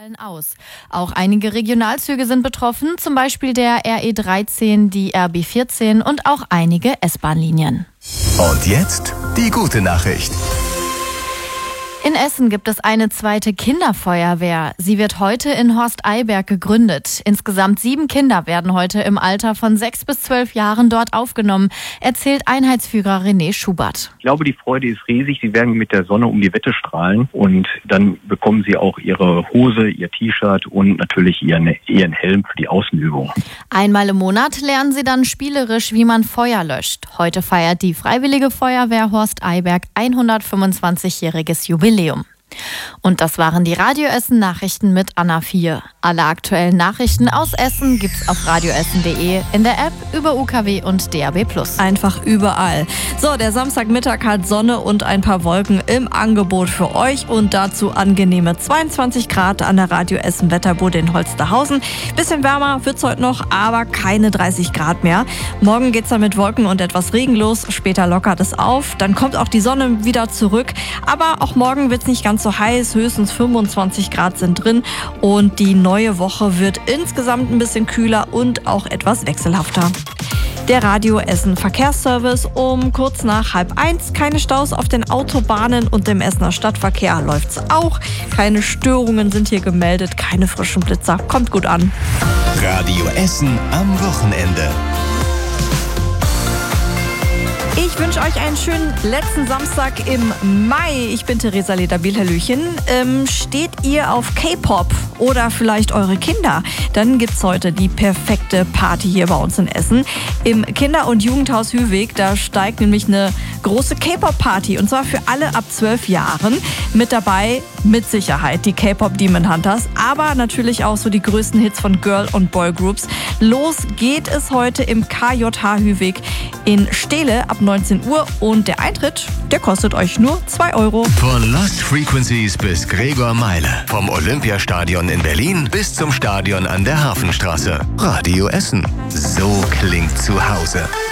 fallen aus. Auch einige Regionalzüge sind betroffen, zum Beispiel der RE13, die RB14 und auch einige S-Bahn-Linien. Und jetzt die gute Nachricht. In Essen gibt es eine zweite Kinderfeuerwehr. Sie wird heute in Horsteiberg gegründet. Insgesamt 7 Kinder werden heute im Alter von 6 bis 12 Jahren dort aufgenommen, erzählt Einheitsführer René Schubert. Ich glaube, die Freude ist riesig. Sie werden mit der Sonne um die Wette strahlen und dann bekommen sie auch ihre Hose, ihr T-Shirt und natürlich ihren Helm für die Außenübung. Einmal im Monat lernen sie dann spielerisch, wie man Feuer löscht. Heute feiert die Freiwillige Feuerwehr Horsteiberg 125-jähriges Jubiläum. Und das waren die Radio Essen Nachrichten mit Anna 4. Alle aktuellen Nachrichten aus Essen gibt's auf radioessen.de, in der App, über UKW und DAB+. Einfach überall. So, der Samstagmittag hat Sonne und ein paar Wolken im Angebot für euch und dazu angenehme 22 Grad an der Radio Essen Wetterbude in Holsterhausen. Bisschen wärmer wird's heute noch, aber keine 30 Grad mehr. Morgen geht's dann mit Wolken und etwas Regen los, später lockert es auf, dann kommt auch die Sonne wieder zurück, aber auch morgen wird's nicht ganz so heiß, höchstens 25 Grad sind drin und die neue Woche wird insgesamt ein bisschen kühler und auch etwas wechselhafter. Der Radio Essen Verkehrsservice um kurz nach 12:30. Keine Staus auf den Autobahnen und im Essener Stadtverkehr läuft's auch. Keine Störungen sind hier gemeldet, keine frischen Blitzer. Kommt gut an. Radio Essen am Wochenende. Ich wünsche euch einen schönen letzten Samstag im Mai. Ich bin Theresa Lederbiel, Hallöchen. Steht ihr auf K-Pop oder vielleicht eure Kinder? Dann gibt's heute die perfekte Party hier bei uns in Essen. Im Kinder- und Jugendhaus Hüweg, da steigt nämlich eine große K-Pop-Party. Und zwar für alle ab 12 Jahren. Mit dabei mit Sicherheit die K-Pop Demon Hunters, aber natürlich auch so die größten Hits von Girl- und Boy-Groups. Los geht es heute im KJH Hüweg in Steele ab 19 Uhr und der Eintritt, der kostet euch nur 2 €. Von Lost Frequencies bis Gregor Meile. Vom Olympiastadion in Berlin bis zum Stadion an der Hafenstraße. Radio Essen. So klingt zu Hause.